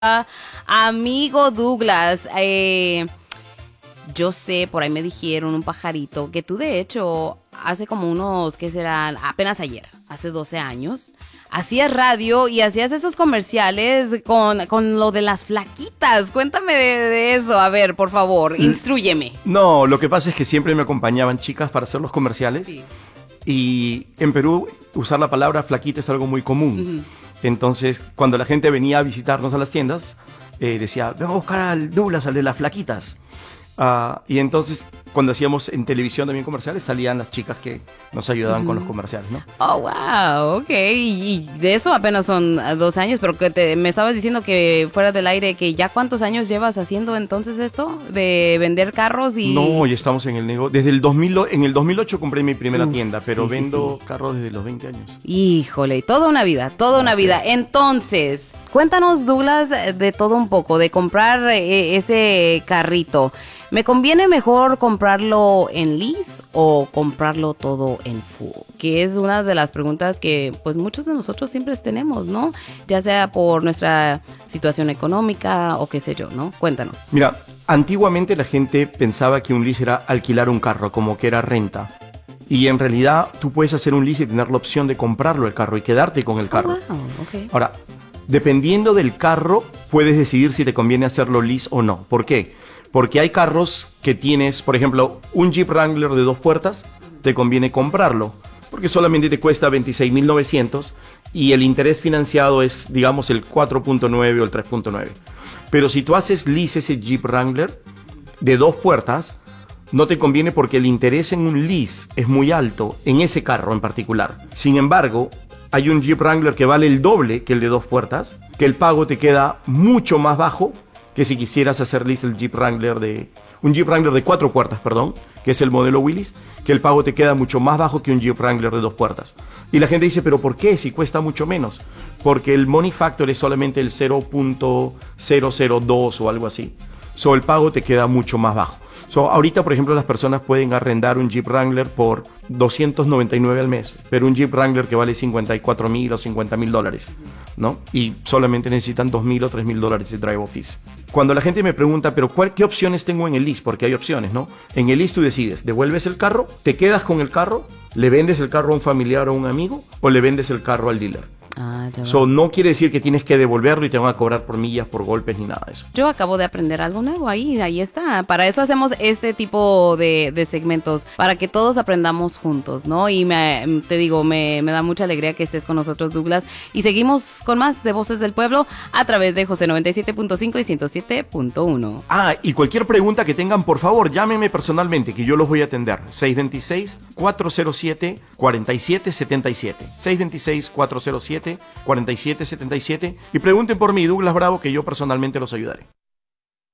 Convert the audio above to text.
Amigo Douglas, yo sé, por ahí me dijeron un pajarito que tú de hecho hace como unos, ¿qué serán? Apenas ayer, hace 12 años, hacías radio y hacías esos comerciales con lo de las flaquitas. Cuéntame de eso, a ver, por favor, instrúyeme. No, lo que pasa es que siempre me acompañaban chicas para hacer los comerciales. Sí. Y en Perú usar la palabra flaquita es algo muy común. Entonces, cuando la gente venía a visitarnos a las tiendas, decía, vengo a buscar al Douglas, al de las flaquitas. Y entonces, cuando hacíamos en televisión también comerciales, salían las chicas que nos ayudaban con los comerciales, ¿no? Oh, wow, ok. Y de eso apenas son 2 años, pero que me estabas diciendo que fuera del aire, que ya ¿cuántos años llevas haciendo entonces esto? De vender carros y... No, ya estamos en el negocio. Desde el 2000, en el 2008 compré mi primera tienda, pero sí, vendo sí. carros desde los 20 años. Híjole, toda una vida, toda una Así vida. es. Entonces, cuéntanos, Douglas, de todo un poco, de comprar ese carrito. ¿Me conviene mejor comprarlo en lease o comprarlo todo en full? Que es una de las preguntas que pues muchos de nosotros siempre tenemos, ¿no? Ya sea por nuestra situación económica o qué sé yo, ¿no? Cuéntanos. Mira, antiguamente la gente pensaba que un lease era alquilar un carro, como que era renta. Y en realidad tú puedes hacer un lease y tener la opción de comprarlo el carro y quedarte con el carro. Oh, wow, okay. Ahora, dependiendo del carro, puedes decidir si te conviene hacerlo lease o no. ¿Por qué? Porque hay carros que tienes, por ejemplo, un Jeep Wrangler de 2 puertas, te conviene comprarlo, porque solamente te cuesta 26.900 y el interés financiado es, digamos, el 4.9 o el 3.9. Pero si tú haces lease ese Jeep Wrangler de 2 puertas, no te conviene porque el interés en un lease es muy alto, en ese carro en particular. Sin embargo, hay un Jeep Wrangler que vale el doble que el de 2 puertas, que el pago te queda mucho más bajo que si quisieras hacer lease un Jeep Wrangler de 4 puertas, perdón, que es el modelo Willys, que el pago te queda mucho más bajo que un Jeep Wrangler de 2 puertas. Y la gente dice, ¿pero por qué? Si cuesta mucho menos. Porque el money factor es solamente el 0.002 o algo así. So, el pago te queda mucho más bajo. So, ahorita, por ejemplo, las personas pueden arrendar un Jeep Wrangler por $299 al mes, pero un Jeep Wrangler que vale $54,000 o $50,000, ¿no? Y solamente necesitan $2,000 o $3,000 de drive office. Cuando la gente me pregunta, pero ¿qué opciones tengo en el lease? Porque hay opciones, ¿no? En el lease tú decides, devuelves el carro, te quedas con el carro, le vendes el carro a un familiar o a un amigo, o le vendes el carro al dealer. So, no quiere decir que tienes que devolverlo y te van a cobrar por millas, por golpes ni nada de eso. Yo acabo de aprender algo nuevo ahí está. Para eso hacemos este tipo de segmentos, para que todos aprendamos juntos, ¿no? Y te digo, me da mucha alegría que estés con nosotros, Douglas. Y seguimos con más de Voces del Pueblo a través de José 97.5 y 107.1. Y cualquier pregunta que tengan, por favor, llámenme personalmente, que yo los voy a atender. 626-407-4777. 626-407-4777. Y pregunten por mí, Douglas Bravo, que yo personalmente los ayudaré.